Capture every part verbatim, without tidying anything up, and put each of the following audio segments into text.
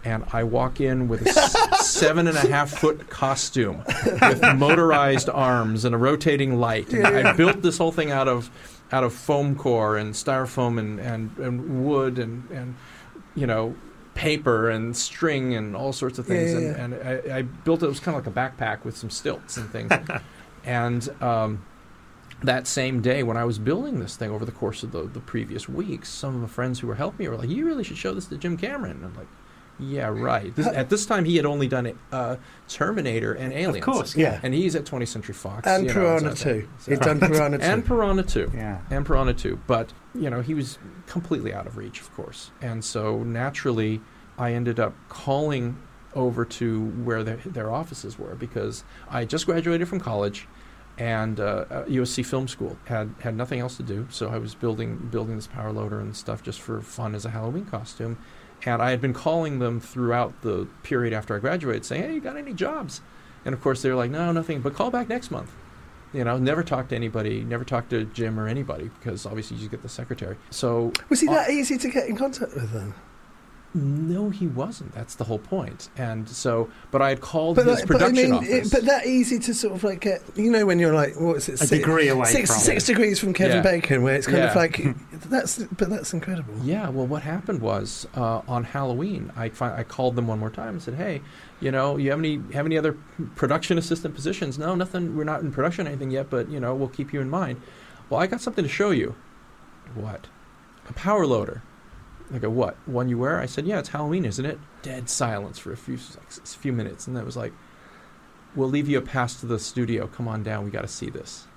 And I walk in with a s- seven and a half foot costume with motorized arms and a rotating light. And I built this whole thing out of out of foam core and styrofoam and, and, and wood and, and, you know, paper and string and all sorts of things. Yeah, yeah, yeah. And, and I, I built it. It was kind of like a backpack with some stilts and things. and um, that same day when I was building this thing over the course of the, the previous weeks, some of the friends who were helping me were like, you really should show this to Jim Cameron. And I'm like, yeah, right. This, at this time, he had only done uh, Terminator and Aliens. Of course, yeah. And he's at twentieth Century Fox. And you know, Piranha so- two. so- He's done Piranha two. And Piranha two. Yeah. And Piranha two. But, you know, he was completely out of reach, of course. And so, naturally, I ended up calling over to where their, their offices were because I had just graduated from college and uh, uh, U S C Film School. Had had nothing else to do, so I was building building this power loader and stuff just for fun as a Halloween costume. And I had been calling them throughout the period after I graduated saying, hey, you got any jobs? And, of course, they were like, no, nothing, but call back next month. You know, never talk to anybody, never talk to Jim or anybody because, obviously, you get the secretary. So Was he uh, that easy to get in contact with then? No, he wasn't. That's the whole point. And so, but I had called But, his like, but I production mean, office. it, but that easy to sort of like get, you know, when you're like, what is it? A degree away six, from six it. degrees from Kevin Yeah. Bacon, where it's kind Yeah. of like, that's, but that's incredible. Yeah, well, what happened was uh, on Halloween, I fi- I called them one more time and said, "Hey, you know, you have any have any other production assistant positions?" No, nothing. We're not in production or anything yet, but you know, we'll keep you in mind. Well, I got something to show you. What? A power loader. I go, what? One you wear? I said, yeah, it's Halloween, isn't it? Dead silence for a few like, a few minutes, and that was like, we'll leave you a pass to the studio. Come on down. We got to see this.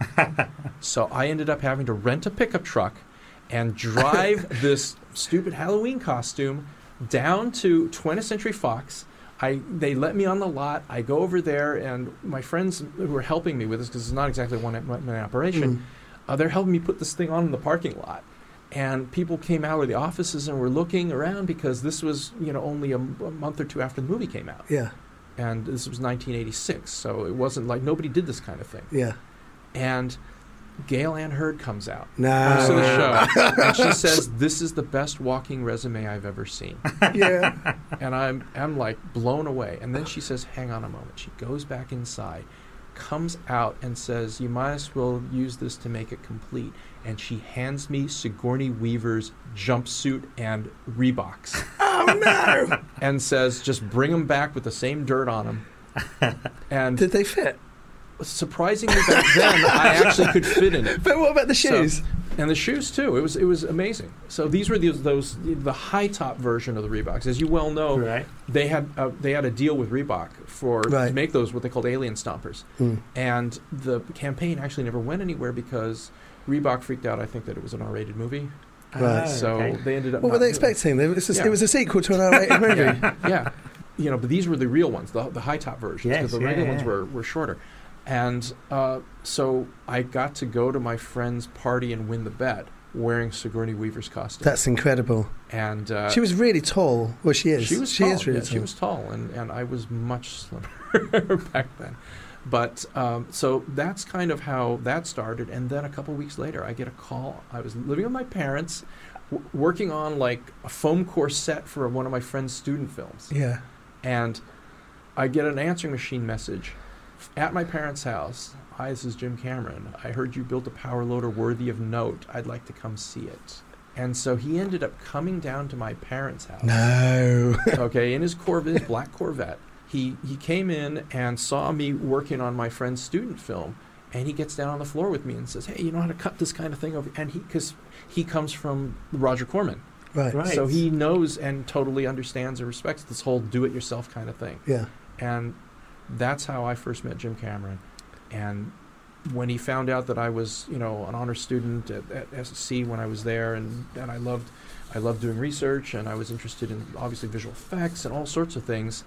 So I ended up having to rent a pickup truck and drive this stupid Halloween costume down to twentieth Century Fox. I they let me on the lot. I go over there, and my friends who were helping me with this, because it's not exactly one man operation, Mm. uh, they're helping me put this thing on in the parking lot. And people came out of the offices and were looking around because this was, you know, only a, m- a month or two after the movie came out. Yeah, And this was nineteen eighty-six, so it wasn't like nobody did this kind of thing. yeah. And Gail Ann Hurd comes out No. to the show, and she says, "This is the best walking resume I've ever seen." Yeah. And I'm I'm like blown away. And then she says, "Hang on a moment." She goes back inside, comes out and says, "You might as well use this to make it complete." And she hands me Sigourney Weaver's jumpsuit and Reeboks Oh, no. and says, "Just bring them back with the same dirt on them." And Did they fit? surprisingly back then, I actually could fit in it. But what about the shoes? So- and the shoes too. It was it was amazing. So these were the, those the high top version of the Reeboks, as you well know. Right. They had uh, they had a deal with Reebok for Right. to make those what they called alien stompers, Mm. and the campaign actually never went anywhere because Reebok freaked out. I think that it was an R-rated movie, Right. Oh, so okay. they ended up. What were not they doing it. expecting? It was a, Yeah. it was a sequel to an R-rated movie. Yeah, yeah. You know, but these were the real ones, the, the high top versions, Yes, because the yeah, regular yeah. ones were, were shorter. And uh, so I got to go to my friend's party and win the bet wearing Sigourney Weaver's costume. That's incredible. and uh, She was really tall. Well, she is. she was She tall. is really yeah, tall. She was tall, and, and I was much slimmer back then. But um, so that's kind of how that started. And then a couple weeks later, I get a call. I was living with my parents, w- working on like a foam core set for one of my friend's student films. Yeah. And I get an answering machine message f- at my parents' house. "Hi, this is Jim Cameron. I heard you built a power loader worthy of note. I'd like to come see it." And so he ended up coming down to my parents' house. No. Okay, in his Corvette, his black Corvette. He he came in and saw me working on my friend's student film, and he gets down on the floor with me and says, "Hey, you know how to cut this kind of thing over?" And he, because he comes from Roger Corman, Right. Right. so he knows and totally understands and respects this whole do-it-yourself kind of thing. Yeah. And that's how I first met Jim Cameron. And when he found out that I was, you know, an honor student at, at S C when I was there, and, and I loved, I loved doing research, and I was interested in obviously visual effects and all sorts of things,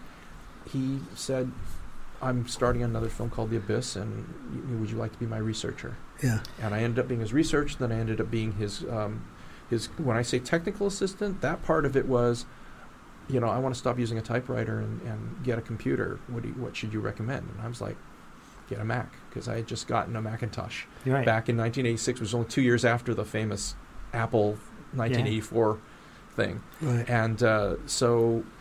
he said, "I'm starting another film called The Abyss, and y- would you like to be my researcher?" Yeah. And I ended up being his research. Then I ended up being his, um, his. When I say technical assistant, that part of it was, you know, I want to stop using a typewriter and, and get a computer. What do you, what should you recommend? And I was like, get a Mac, because I had just gotten a Macintosh Right. back in nineteen eighty-six. It was only two years after the famous Apple nineteen eighty-four thing. Right. And uh, so